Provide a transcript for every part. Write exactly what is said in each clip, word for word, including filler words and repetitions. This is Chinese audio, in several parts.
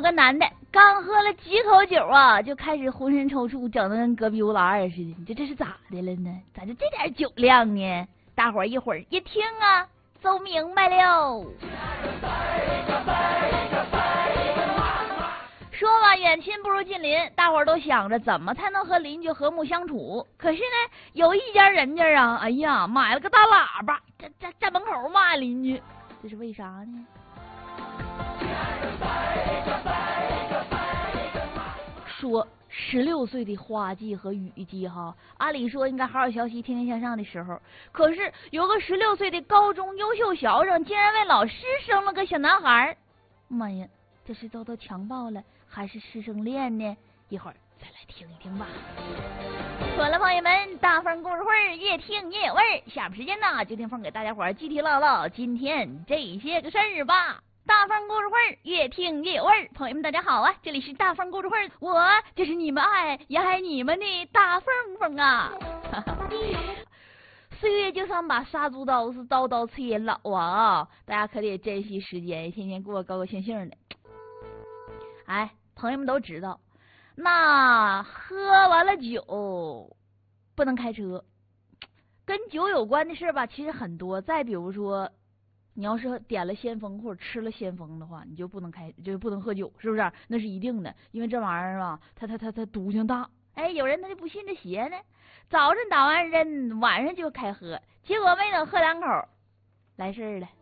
有个男的刚喝了几口酒啊，就开始浑身抽搐，整得跟隔壁屋老二似的。你这这是咋的了呢？咋就这点酒量呢？大伙儿一会儿一听啊，都明白了。说吧，远亲不如近邻，大伙儿都想着怎么才能和邻居和睦相处。可是呢，有一家人家啊，哎呀，买了个大喇叭，在在在门口骂邻居，这是为啥呢？说十六岁的花季和雨季哈，按理说应该好好学习，天天向上的时候，可是有个十六岁的高中优秀学生，竟然为老师生了个小男孩。妈呀，这是遭到强暴了，还是师生恋呢？一会儿再来听一听吧。好了，朋友们，大凤故事会越听越有味儿。下面时间呢，就听凤给大家伙儿具体唠唠今天这些个事儿吧。大凤故事会越听越有味儿，朋友们大家好啊，这里是大凤故事会，我就是你们爱也爱你们的大凤凤啊。岁月就像把杀猪刀，是刀刀刺人老啊，大家可得珍惜时间，天天过高高兴兴的。哎，朋友们都知道，那喝完了酒不能开车，跟酒有关的事吧，其实很多。再比如说，你要是点了先锋或者吃了先锋的话，你就不能开，就不能喝酒，是不是？那是一定的，因为这玩意儿啊，它它它它毒性大。哎，有人他就不信这邪呢，早晨打完针，晚上就开喝，结果没等喝两口，来事儿了。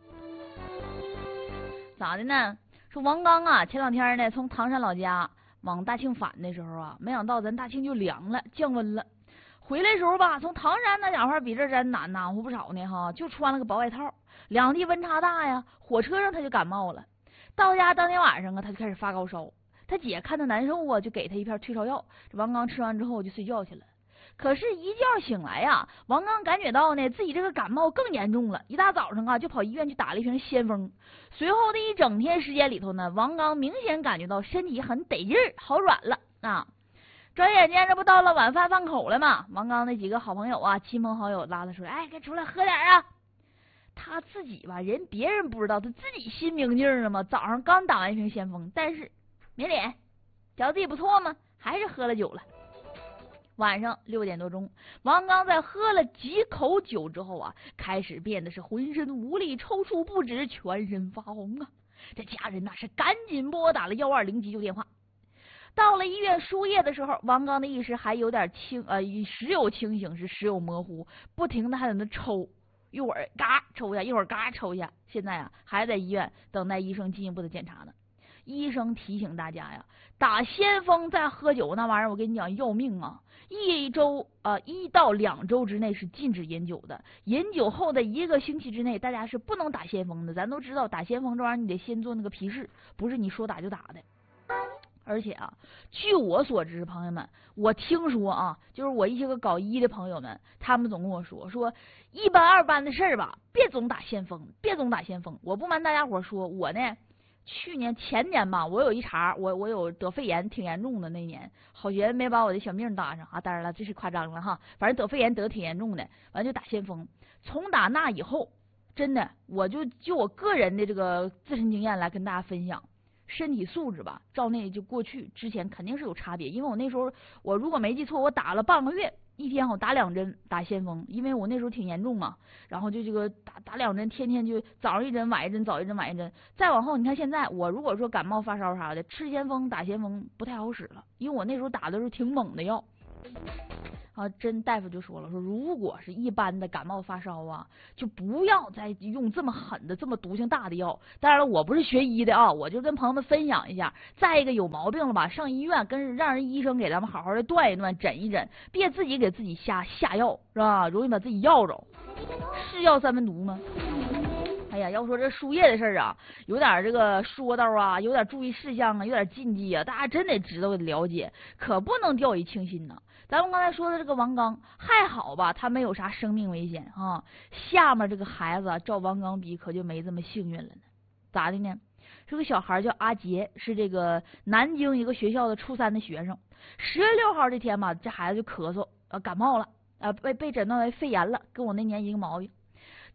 咋的呢？说王刚啊，前两天呢从唐山老家往大庆返的时候啊，没想到咱大庆就凉了，降温了。回来的时候吧，从唐山那家伙比这咱暖暖和不少呢哈，就穿了个薄外套。两地温差大呀，火车上他就感冒了。到家当天晚上啊，他就开始发高烧。他姐看他难受啊，就给他一片退烧药。这王刚吃完之后就睡觉去了。可是，一觉醒来呀，王刚感觉到呢自己这个感冒更严重了。一大早上啊，就跑医院去打了一瓶先锋。随后的一整天时间里头呢，王刚明显感觉到身体很得劲儿，好软了啊。转眼间这不到了晚饭饭口了吗？王刚那几个好朋友啊，亲朋好友拉他说：“哎，该出来喝点啊。”他自己吧，人别人不知道，他自己心明镜了嘛。早上刚打完一瓶先锋，但是没脸，觉得自己不错嘛，还是喝了酒了。晚上六点多钟，王刚在喝了几口酒之后啊，开始变得是浑身无力、抽搐不止、全身发红啊。这家人那是赶紧拨打了幺二零急救电话。到了医院输液的时候，王刚的意识还有点清，呃，时有清醒，是时有模糊，不停的还在那抽。一会儿嘎抽一下，一会儿嘎抽一下，现在啊还在医院等待医生进一步的检查呢。医生提醒大家呀，打先锋再喝酒那玩意儿，我跟你讲要命啊！一周呃一到两周之内是禁止饮酒的，饮酒后的一个星期之内，大家是不能打先锋的。咱都知道打先锋这玩意儿，你得先做那个皮试，不是你说打就打的。而且啊，据我所知，朋友们，我听说啊，就是我一些个搞医的朋友们，他们总跟我说说一班二班的事儿吧，别总打先锋，别总打先锋。我不瞒大家伙说，我呢，去年前年吧，我有一茬，我我有得肺炎，挺严重的那年，好悬没把我的小命搭上啊。当然了，这是夸张了哈，反正得肺炎得挺严重的，完就打先锋。从打那以后，真的，我就就我个人的这个自身经验来跟大家分享。身体素质吧，照那就过去之前肯定是有差别，因为我那时候我如果没记错，我打了半个月，一天我打两针打先锋，因为我那时候挺严重嘛，然后就这个打打两针，天天就早上一针晚一针，早一针晚一针。再往后你看现在我如果说感冒发烧啥的，吃先锋打先锋不太好使了，因为我那时候打的时候挺猛的药。啊，真大夫就说了，说如果是一般的感冒发烧啊，就不要再用这么狠的、这么毒性大的药。当然了，我不是学医的啊，我就跟朋友们分享一下。再一个，有毛病了吧，上医院跟让人医生给咱们好好的断一断、诊一诊，别自己给自己下下药，是吧？容易把自己药着。是药三分毒吗？哎呀，要说这输液的事儿啊，有点这个说道啊，有点注意事项啊，有点禁忌啊，大家真得知道了解，可不能掉以轻心呐。咱们刚才说的这个王刚还好吧，他没有啥生命危险啊。下面这个孩子啊，照王刚比可就没这么幸运了呢。咋的呢？这个小孩叫阿杰，是这个南京一个学校的初三的学生。十月六号这天吧，这孩子就咳嗽，呃，感冒了，呃，被被诊断为肺炎了，跟我那年一个毛病。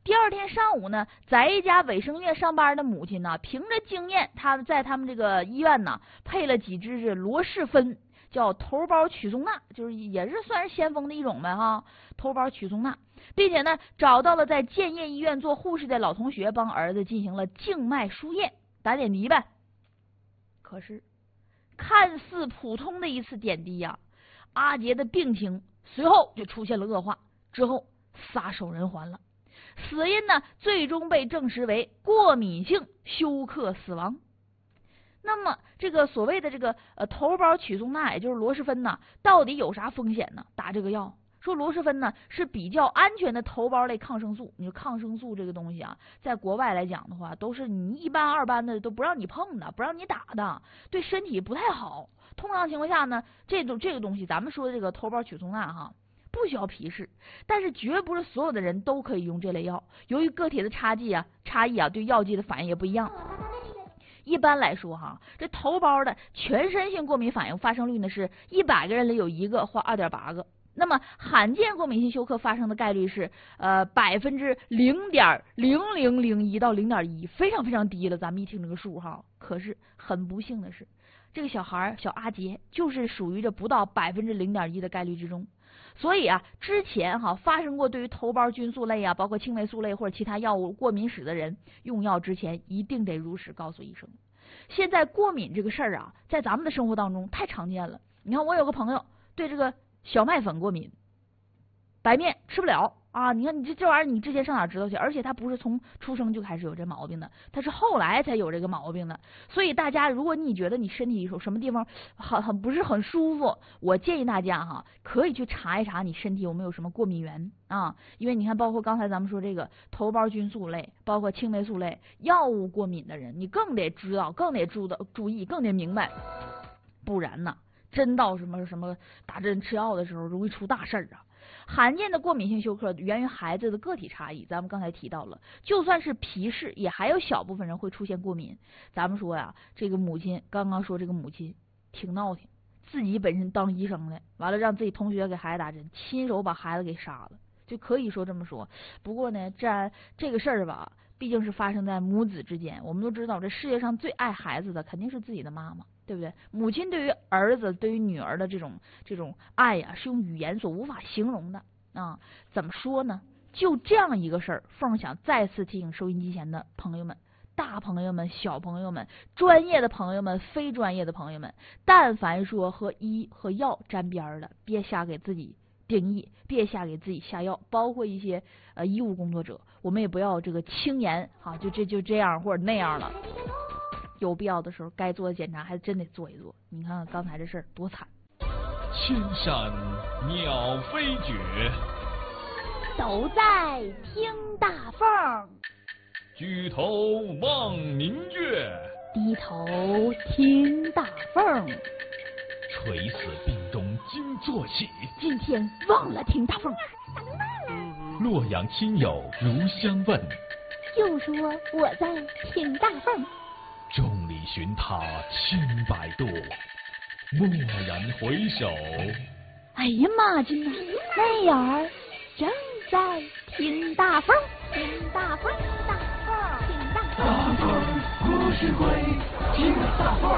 第二天上午呢，在一家卫生院上班的母亲呢，凭着经验，他们在他们这个医院呢配了几支是罗氏芬，叫头孢曲松钠，就是也是算是先锋的一种呗哈，头孢曲松钠，并且呢找到了在建业医院做护士的老同学，帮儿子进行了静脉输液，打点滴呗。可是看似普通的一次点滴呀、啊，阿杰的病情随后就出现了恶化，之后撒手人寰了。死因呢，最终被证实为过敏性休克死亡。那么，这个所谓的这个呃头孢曲松钠，也就是罗氏芬呢，到底有啥风险呢？打这个药，说罗氏芬呢是比较安全的头孢类抗生素。你说抗生素这个东西啊，在国外来讲的话，都是你一般二般的都不让你碰的，不让你打的，对身体不太好。通常情况下呢，这种这个东西，咱们说的这个头孢曲松钠哈。不需要皮试，但是绝不是所有的人都可以用这类药。由于个体的差异啊，差异啊，对药剂的反应也不一样。一般来说哈，这头孢的全身性过敏反应发生率呢是一百个人里有一个或二点八个。那么罕见过敏性休克发生的概率是呃百分之零点零零零一到零点一，非常非常低了。咱们一听这个数哈，可是很不幸的是，这个小孩小阿杰就是属于这不到百分之零点一的概率之中。所以啊，之前哈发生过对于头孢菌素类啊，包括青霉素类或者其他药物过敏史的人，用药之前一定得如实告诉医生。现在过敏这个事儿啊，在咱们的生活当中太常见了。你看，我有个朋友对这个小麦粉过敏，白面吃不了啊。你看你这这玩意儿，你之前上哪知道去？而且他不是从出生就开始有这毛病的，他是后来才有这个毛病的。所以大家，如果你觉得你身体有什么地方很很不是很舒服，我建议大家哈，可以去查一查你身体有没有什么过敏源啊。因为你看，包括刚才咱们说这个头孢菌素类，包括青霉素类药物过敏的人，你更得知道，更得注的注意，更得明白，不然呢，真到什么什么打针吃药的时候，容易出大事儿啊。罕见的过敏性休克源于孩子的个体差异，咱们刚才提到了，就算是皮试，也还有小部分人会出现过敏。咱们说呀，这个母亲刚刚说这个母亲挺闹挺，自己本身当医生的，完了让自己同学给孩子打针，亲手把孩子给杀了，就可以说这么说。不过呢，这这个事儿吧，毕竟是发生在母子之间，我们都知道，这世界上最爱孩子的肯定是自己的妈妈。对不对？母亲对于儿子、对于女儿的这种这种爱呀、啊，是用语言所无法形容的啊！怎么说呢？就这样一个事儿，凤想再次提醒收音机前的朋友们、大朋友们、小朋友们、专业的朋友们、非专业的朋友们，但凡说和医和药沾边的，别瞎给自己定义，别瞎给自己下药，包括一些呃医务工作者，我们也不要这个轻言啊，就这就这样或者那样了。有必要的时候，该做的检查还真得做一做。你看看刚才这事儿多惨！ 千山鸟飞绝， 都在听大凤。 举头望明月， 低头听大凤。 垂死病中惊坐起， 今天忘了听大凤。 洛阳亲友如相问， 就说我在听大凤。 众里寻他千百度，蓦然回首， 哎呀妈亲呐，那眼儿正在听大凤，听大凤，大凤，听大凤。 大凤故事会，听大凤。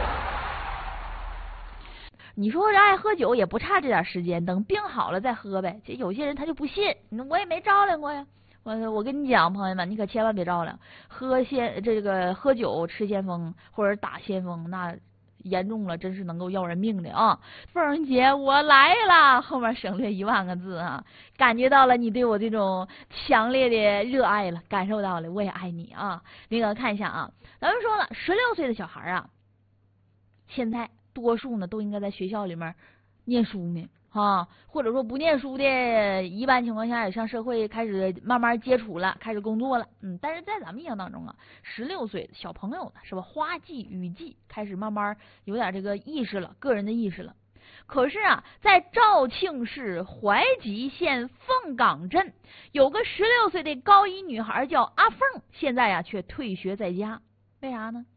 你说这爱喝酒也不差这点时间，等病好了再喝呗。这有些人他就不信，我也没照亮过呀。我我跟你讲，朋友们，你可千万别照亮，喝先这个喝酒吃先锋或者打先锋，那严重了真是能够要人命的啊！凤儿姐，我来了，后面省略一万个字啊，感觉到了你对我这种强烈的热爱了，感受到了，我也爱你啊！那个看一下啊，咱们说了，十六岁的小孩啊，现在多数呢都应该在学校里面念书呢。啊，或者说不念书的，一般情况下也上社会开始慢慢接触了，开始工作了。嗯，但是在咱们印象当中啊，十六岁的小朋友呢，是吧？花季雨季开始慢慢有点这个意识了，个人的意识了。可是啊，在肇庆市怀集县凤岗镇，有个十六岁的高一女孩叫阿凤，现在呀、啊、却退学在家。为啥呢？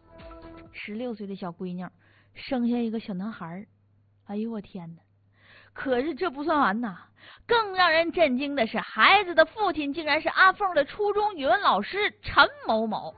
十六岁的小闺女生下一个小男孩，哎呦我天哪！ 可是这不算完呐，更让人震惊的是，孩子的父亲竟然是阿凤的初中语文老师陈某某。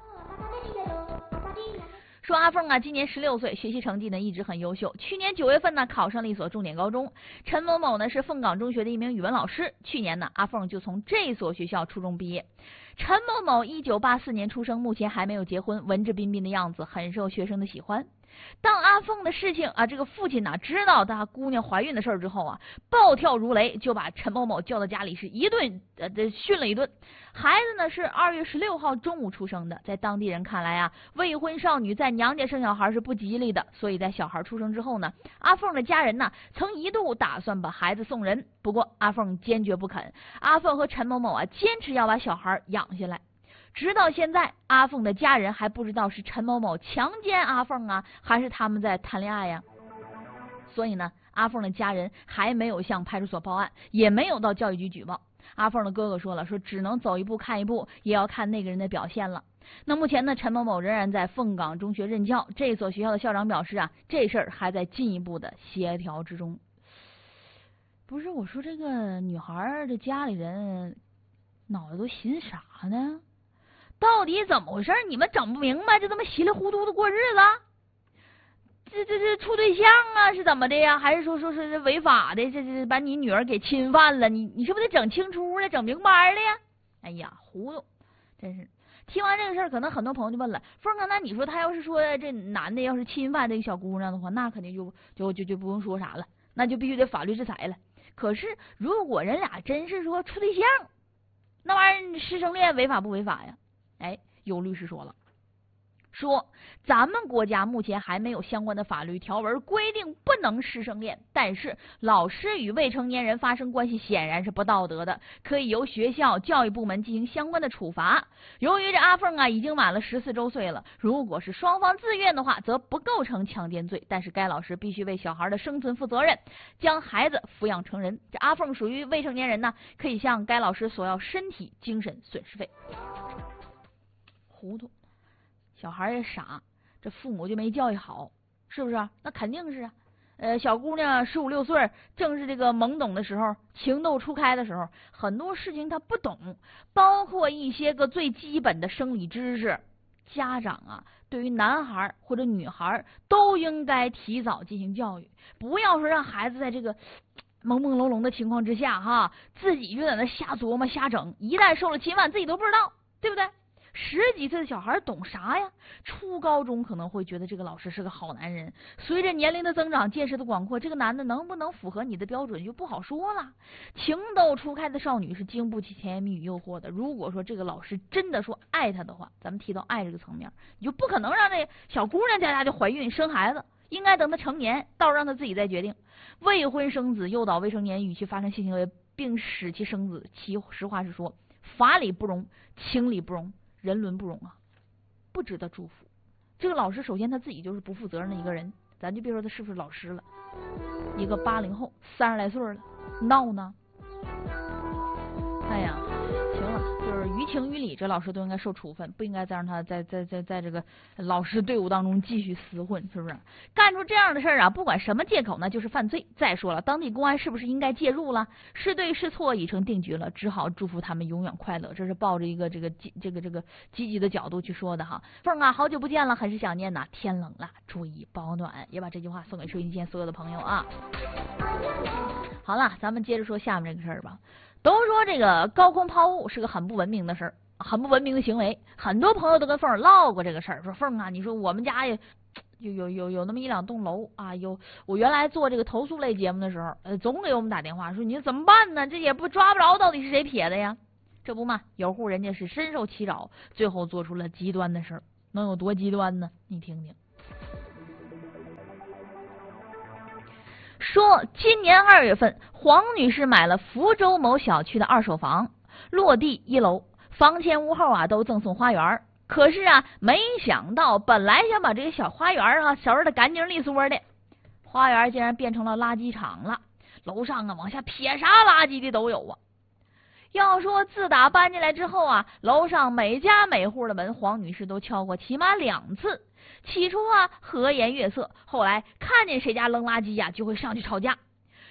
说阿凤啊，今年十六岁，学习成绩呢一直很优秀。去年九月份呢，考上了一所重点高中。陈某某呢是凤岗中学的一名语文老师。去年呢，阿凤就从这所学校初中毕业。陈某某一九八四年出生，目前还没有结婚，文质彬彬的样子很受学生的喜欢。当阿凤的事情啊，这个父亲哪知道他姑娘怀孕的事儿之后啊，暴跳如雷，就把陈某某叫到家里，是一顿呃训了一顿。孩子呢是二月十六号中午出生的，在当地人看来啊，未婚少女在娘家生小孩是不吉利的，所以在小孩出生之后呢，阿凤的家人呢曾一度打算把孩子送人，不过阿凤坚决不肯。阿凤和陈某某啊坚持要把小孩养下来。直到现在，阿凤的家人还不知道是陈某某强奸阿凤啊，还是他们在谈恋爱呀。所以呢，阿凤的家人还没有向派出所报案，也没有到教育局举报。阿凤的哥哥说了，说只能走一步看一步，也要看那个人的表现了。那目前呢，陈某某仍然在凤岗中学任教。这所学校的校长表示啊，这事儿还在进一步的协调之中。不是，我说这个女孩的家里人脑袋都寻啥呢？到底怎么回事？你们整不明白，就这么稀里糊涂的过日子？这这这处对象啊，是怎么的呀？还是说说是违法的？这这把你女儿给侵犯了？你你是不是得整清楚的，整明白了呀？哎呀，糊涂，真是！听完这个事儿，可能很多朋友就问了：凤哥，那你说他要是说这男的要是侵犯这个小姑娘的话，那肯定就就就就不用说啥了，那就必须得法律制裁了。可是如果人俩真是说处对象，那玩意儿师生恋违法不违法呀？哎，有律师说了，说咱们国家目前还没有相关的法律条文规定不能师生恋，但是老师与未成年人发生关系显然是不道德的，可以由学校教育部门进行相关的处罚。由于这阿凤啊已经满了十四周岁了，如果是双方自愿的话，则不构成强奸罪，但是该老师必须为小孩的生存负责任，将孩子抚养成人。这阿凤属于未成年人呢，可以向该老师索要身体精神损失费。糊涂，小孩也傻，这父母就没教育好，是不是？那肯定是啊。呃，小姑娘十五六岁，正是这个懵懂的时候，情窦初开的时候，很多事情她不懂，包括一些个最基本的生理知识。家长啊，对于男孩或者女孩都应该提早进行教育，不要说让孩子在这个朦朦胧胧的情况之下哈，自己就在那瞎琢磨瞎整，一旦受了侵犯，自己都不知道，对不对？十几岁的小孩懂啥呀？初高中可能会觉得这个老师是个好男人，随着年龄的增长，见识的广阔，这个男的能不能符合你的标准就不好说了。情窦初开的少女是经不起甜言蜜语诱惑的。如果说这个老师真的说爱她的话，咱们提到爱这个层面，你就不可能让这小姑娘家家就怀孕生孩子，应该等她成年，到让她自己再决定。未婚生子，诱导未成年与其发生性行为，并使其生子，其实话是说，法理不容，情理不容，人伦不容啊，不值得祝福。这个老师首先他自己就是不负责任的一个人，咱就别说他是不是老师了，一个八零后三十来岁了，闹呢。哎呀，行了，就是于情于理，这老师都应该受处分，不应该再让他在在在在这个老师队伍当中继续厮混，是不是？干出这样的事儿啊，不管什么借口呢，就是犯罪。再说了，当地公安是不是应该介入了？是对是错已成定局了，只好祝福他们永远快乐。这是抱着一个这个积这个这个积极的角度去说的哈。凤啊，好久不见了，很是想念呐。天冷了，注意保暖。也把这句话送给收音机前所有的朋友啊。好了，咱们接着说下面这个事儿吧。都说这个高空抛物是个很不文明的事儿，很不文明的行为。很多朋友都跟凤儿唠过这个事儿，说凤啊，你说我们家也有有有有那么一两栋楼啊，有我原来做这个投诉类节目的时候，呃，总给我们打电话说你怎么办呢？这也不抓不着到底是谁撇的呀？这不嘛，有户人家是深受其扰，最后做出了极端的事儿，能有多极端呢？你听听。说今年二月份，黄女士买了福州某小区的二手房，落地一楼，房前屋后啊都赠送花园。可是啊，没想到本来想把这个小花园啊收拾的干净利索的，花园竟然变成了垃圾场了。楼上啊往下撇啥垃圾的都有啊。要说自打搬进来之后啊，楼上每家每户的门，黄女士都敲过起码两次。起初啊和颜悦色，后来看见谁家扔垃圾呀、啊，就会上去吵架。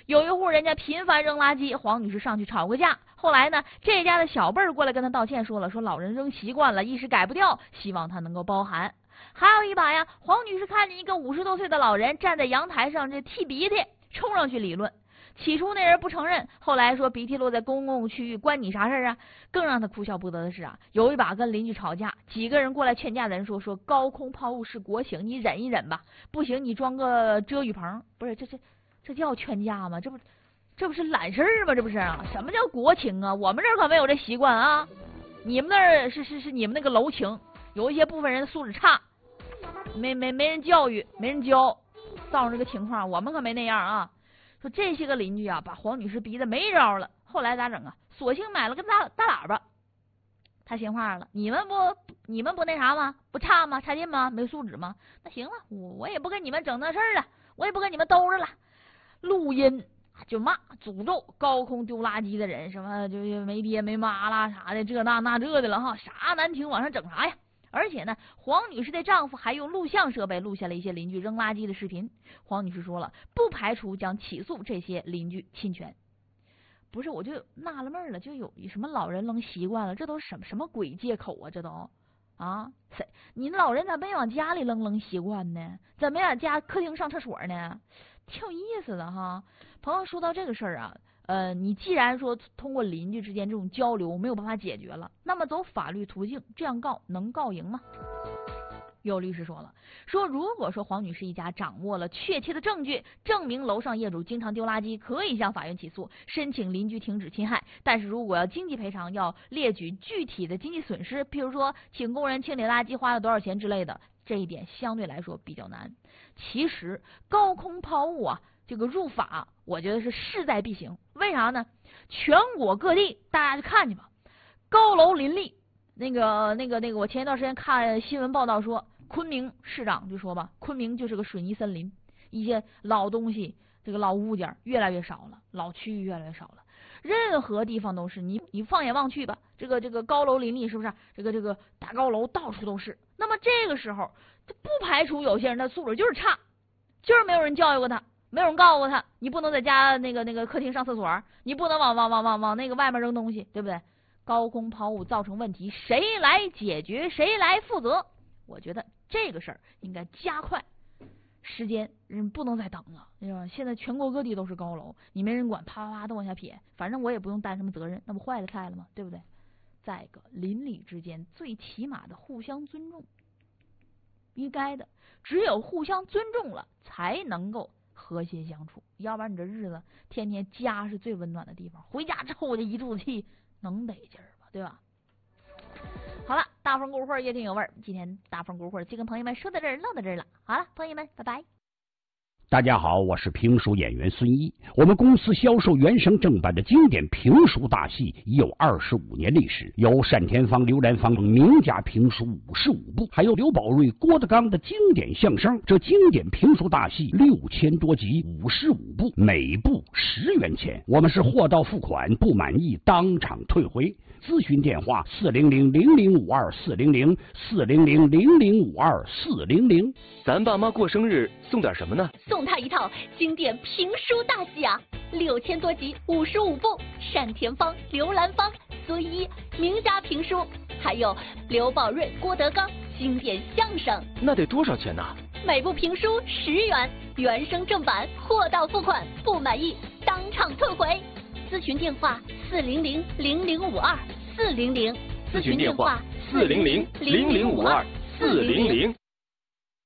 有一户人家频繁扔垃圾，黄女士上去吵过架。后来呢，这家的小辈儿过来跟她道歉，说了说老人扔习惯了，一时改不掉，希望她能够包涵。还有一把呀，黄女士看见一个五十多岁的老人站在阳台上这剃鼻涕，冲上去理论。起初那人不承认，后来说鼻涕落在公共区域关你啥事啊？更让他哭笑不得的是啊，有一把跟邻居吵架，几个人过来劝架的人说说高空抛物是国情，你忍一忍吧，不行你装个遮雨棚。不是这这这叫劝架吗？这不这不是懒事儿吗？这不是啊？什么叫国情啊？我们这儿可没有这习惯啊！你们那儿是是是你们那个楼情，有一些部分人素质差，没没没人教育，没人教，造成这个情况。我们可没那样啊。说这些个邻居啊，把黄女士逼得没招了。后来咋整啊？索性买了个大大喇叭。他心话了，你们不你们不那啥吗？不差吗？差劲吗？没素质吗？那行了，我我也不跟你们整那事儿了，我也不跟你们兜着了。录音就骂诅咒高空丢垃圾的人，什么就是没爹没妈啦啥的，这那那这的了哈，啥难听往上整啥呀？而且呢，黄女士的丈夫还用录像设备录下了一些邻居扔垃圾的视频。黄女士说了，不排除将起诉这些邻居侵权。不是，我就纳了闷了，就有什么老人扔习惯了，这都什么什么鬼借口啊？这都啊，谁？你老人咋没往家里扔扔习惯呢？怎么没往家客厅上厕所呢？挺有意思的哈。朋友说到这个事儿啊。呃，你既然说通过邻居之间这种交流没有办法解决了，那么走法律途径，这样告能告赢吗？有律师说了，说如果说黄女士一家掌握了确切的证据，证明楼上业主经常丢垃圾，可以向法院起诉，申请邻居停止侵害。但是如果要经济赔偿，要列举具体的经济损失，譬如说请工人清理垃圾花了多少钱之类的，这一点相对来说比较难。其实高空抛物啊，这个入法，我觉得是势在必行。为啥呢？全国各地大家去看去吧，高楼林立。那个、那个、那个，我前一段时间看新闻报道说，昆明市长就说吧，昆明就是个水泥森林，一些老东西、这个老物件越来越少了，老区域越来越少了。任何地方都是，你你放眼望去吧，这个这个高楼林立，是不是？这个这个大高楼到处都是。那么这个时候，不排除有些人的素质就是差，就是没有人教育过他。没有人告诉过他，你不能在家那个那个客厅上厕所，你不能往往往往往那个外面扔东西，对不对？高空抛物造成问题，谁来解决？谁来负责？我觉得这个事儿应该加快时间，人不能再等了，对吧？现在全国各地都是高楼，你没人管，啪啪啪都往下撇，反正我也不用担什么责任，那不坏了菜了吗？对不对？再一个，邻里之间最起码的互相尊重，应该的，只有互相尊重了，才能够和谐相处，要不然你这日子天天家是最温暖的地方，回家之后我就一肚子气，能得劲儿吧，对吧？好了，大风轱辘也挺有味儿，今天大风轱辘就跟朋友们说到这儿，唠到这儿了。好了，朋友们，拜拜。 大家好，我是评书演员孙一。我们公司销售原声正版的经典评书大戏已有二十五年历史，有单田芳、刘兰芳名家评书五十五部，还有刘宝瑞、郭德纲的经典相声。这经典评书大戏六千多集，五十五部，每部十元钱。我们是货到付款，不满意当场退回。咨询电话：四零零零零五二四零零四零零零零五二四零零。 咱爸妈过生日送点什么呢？ 送他一套经典评书大戏啊，六千多集，五十五部，单田芳、刘兰芳、孙一名家评书，还有刘宝瑞、郭德纲经典相声。 那得多少钱呢？ 每部评书十元，原声正版，货到付款，不满意当场退回。咨询电话：四零零零零五二四零零。 咨询电话：四零零零零五二四零零。